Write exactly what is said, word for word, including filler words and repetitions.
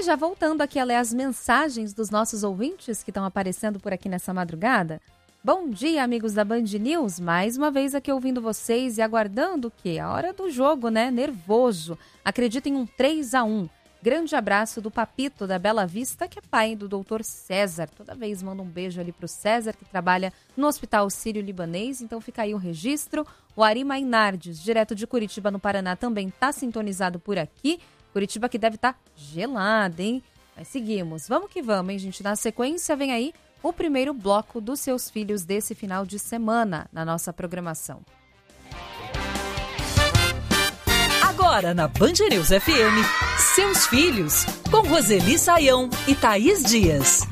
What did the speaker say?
E já voltando aqui a ler as mensagens dos nossos ouvintes que estão aparecendo por aqui nessa madrugada. Bom dia, amigos da Band News. Mais uma vez aqui ouvindo vocês e aguardando o quê? A hora do jogo, né? Nervoso. Acredito em um três a um. Grande abraço do Papito da Bela Vista, que é pai do doutor César. Toda vez manda um beijo ali pro César, que trabalha no Hospital Sírio-Libanês. Então fica aí o registro. O Ari Mainardes, direto de Curitiba, no Paraná, também está sintonizado por aqui. Curitiba que deve estar tá gelada, hein? Mas seguimos. Vamos que vamos, hein, gente? Na sequência vem aí o primeiro bloco dos seus filhos desse final de semana na nossa programação. Agora na Band News F M, Seus Filhos, com Roseli Saião e Thaís Dias.